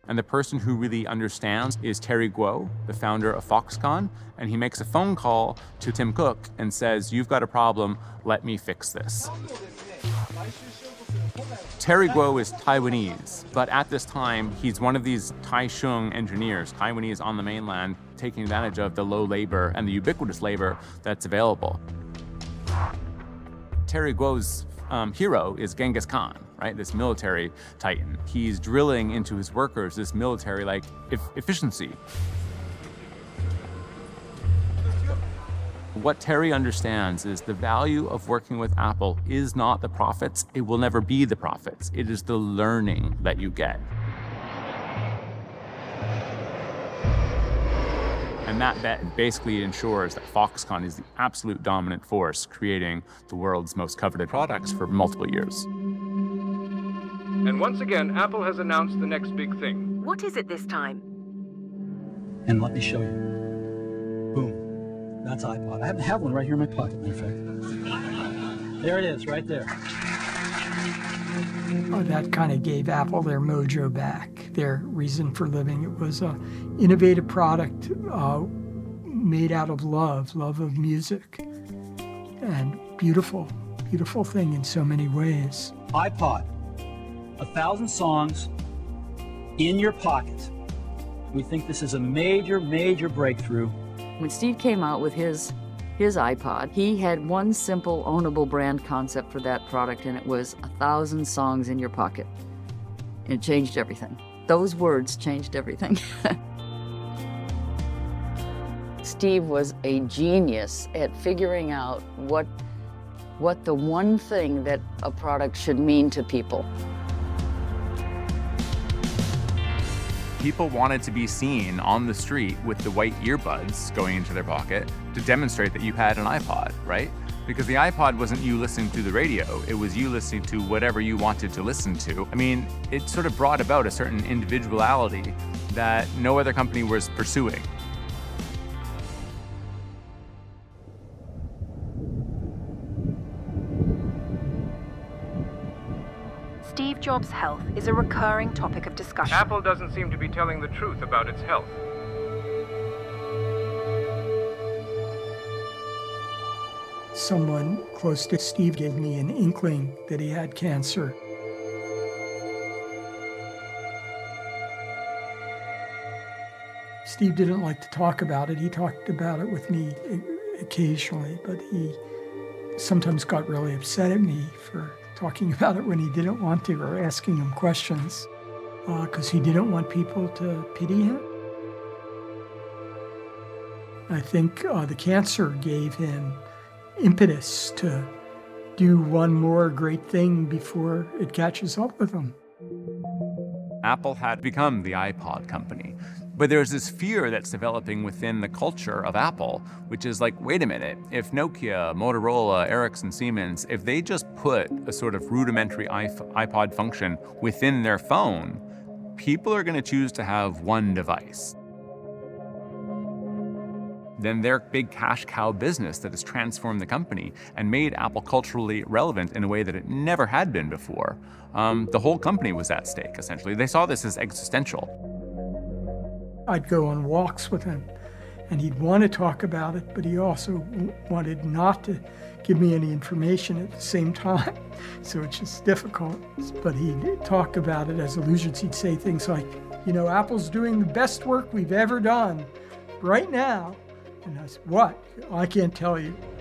And the person who really understands is Terry Guo, the founder of Foxconn. And he makes a phone call to Tim Cook and says, "You've got a problem, let me fix this." Terry Guo is Taiwanese, but at this time, he's one of these Taichung engineers, Taiwanese on the mainland, taking advantage of the low labor and the ubiquitous labor that's available. Terry Guo's hero is Genghis Khan, right? This military titan. He's drilling into his workers this military-like efficiency. What Terry understands is the value of working with Apple is not the profits. It will never be the profits. It is the learning that you get. And that bet basically ensures that Foxconn is the absolute dominant force creating the world's most coveted products for multiple years. And once again, Apple has announced the next big thing. What is it this time? And let me show you. Boom. That's iPod. I happen to have one right here in my pocket, matter of fact. There it is, right there. Oh, that kind of gave Apple their mojo back, their reason for living. It was an innovative product made out of love of music, and beautiful thing in so many ways. iPod, 1,000 songs in your pocket. We think this is a major, major breakthrough. When Steve came out with his iPod, he had one simple ownable brand concept for that product, and it was 1,000 songs in your pocket. And it changed everything. Those words changed everything. Steve was a genius at figuring out what the one thing that a product should mean to people. People wanted to be seen on the street with the white earbuds going into their pocket to demonstrate that you had an iPod, right? Because the iPod wasn't you listening to the radio, it was you listening to whatever you wanted to listen to. I mean, it sort of brought about a certain individuality that no other company was pursuing. Steve Jobs' health is a recurring topic of discussion. Apple doesn't seem to be telling the truth about its health. Someone close to Steve gave me an inkling that he had cancer. Steve didn't like to talk about it. He talked about it with me occasionally, but he sometimes got really upset at me for talking about it when he didn't want to, or asking him questions, because he didn't want people to pity him. I think the cancer gave him impetus to do one more great thing before it catches up with him. Apple had become the iPod company. But there's this fear that's developing within the culture of Apple, which is like, wait a minute, if Nokia, Motorola, Ericsson, Siemens, if they just put a sort of rudimentary iPod function within their phone, people are going to choose to have one device. Then their big cash cow business that has transformed the company and made Apple culturally relevant in a way that it never had been before. The whole company was at stake, essentially. They saw this as existential. I'd go on walks with him, and he'd want to talk about it, but he also wanted not to give me any information at the same time. So it's just difficult. But he'd talk about it as allusions. He'd say things like, you know, Apple's doing the best work we've ever done right now. And I said, what? I can't tell you.